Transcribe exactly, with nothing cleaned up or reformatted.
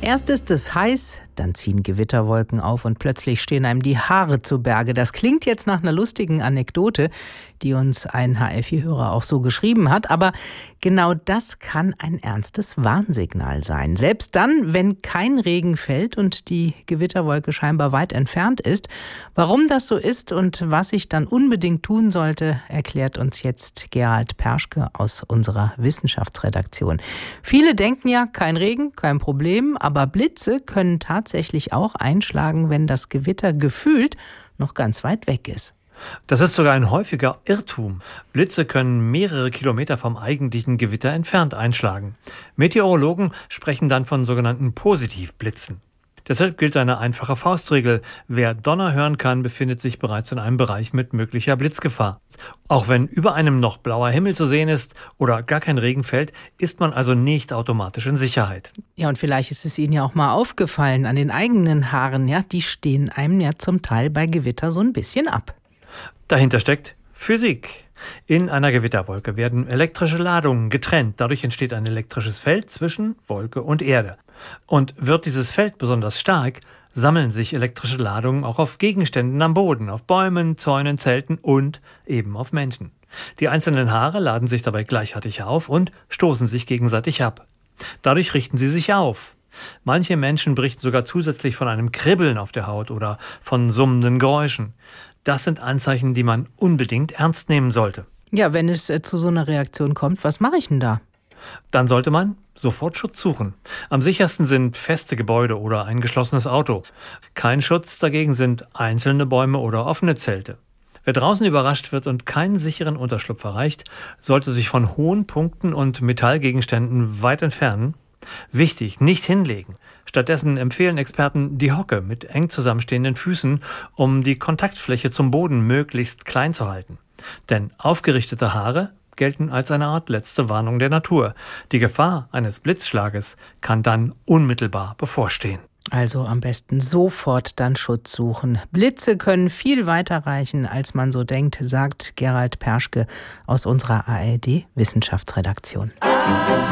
Erst ist es heiß, dann ziehen Gewitterwolken auf und plötzlich stehen einem die Haare zu Berge. Das klingt jetzt nach einer lustigen Anekdote, die uns ein H L vier-Hörer auch so geschrieben hat. Aber genau das kann ein ernstes Warnsignal sein. Selbst dann, wenn kein Regen fällt und die Gewitterwolke scheinbar weit entfernt ist. Warum das so ist und was ich dann unbedingt tun sollte, erklärt uns jetzt Gerald Perschke aus unserer Wissenschaftsredaktion. Viele denken ja, kein Regen, kein Problem, aber Blitze können tatsächlich auch einschlagen, wenn das Gewitter gefühlt noch ganz weit weg ist. Das ist sogar ein häufiger Irrtum. Blitze können mehrere Kilometer vom eigentlichen Gewitter entfernt einschlagen. Meteorologen sprechen dann von sogenannten Positivblitzen. Deshalb gilt eine einfache Faustregel. Wer Donner hören kann, befindet sich bereits in einem Bereich mit möglicher Blitzgefahr. Auch wenn über einem noch blauer Himmel zu sehen ist oder gar kein Regen fällt, ist man also nicht automatisch in Sicherheit. Ja, und vielleicht ist es Ihnen ja auch mal aufgefallen an den eigenen Haaren. Ja, die stehen einem ja zum Teil bei Gewitter so ein bisschen ab. Dahinter steckt Physik. In einer Gewitterwolke werden elektrische Ladungen getrennt. Dadurch entsteht ein elektrisches Feld zwischen Wolke und Erde. Und wird dieses Feld besonders stark, sammeln sich elektrische Ladungen auch auf Gegenständen am Boden, auf Bäumen, Zäunen, Zelten und eben auf Menschen. Die einzelnen Haare laden sich dabei gleichartig auf und stoßen sich gegenseitig ab. Dadurch richten sie sich auf. Manche Menschen berichten sogar zusätzlich von einem Kribbeln auf der Haut oder von summenden Geräuschen. Das sind Anzeichen, die man unbedingt ernst nehmen sollte. Ja, wenn es äh, zu so einer Reaktion kommt, was mache ich denn da? Dann sollte man sofort Schutz suchen. Am sichersten sind feste Gebäude oder ein geschlossenes Auto. Kein Schutz dagegen sind einzelne Bäume oder offene Zelte. Wer draußen überrascht wird und keinen sicheren Unterschlupf erreicht, sollte sich von hohen Punkten und Metallgegenständen weit entfernen. Wichtig, nicht hinlegen. Stattdessen empfehlen Experten die Hocke mit eng zusammenstehenden Füßen, um die Kontaktfläche zum Boden möglichst klein zu halten. Denn aufgerichtete Haare gelten als eine Art letzte Warnung der Natur. Die Gefahr eines Blitzschlages kann dann unmittelbar bevorstehen. Also am besten sofort dann Schutz suchen. Blitze können viel weiter reichen, als man so denkt, sagt Gerald Perschke aus unserer A R D-Wissenschaftsredaktion.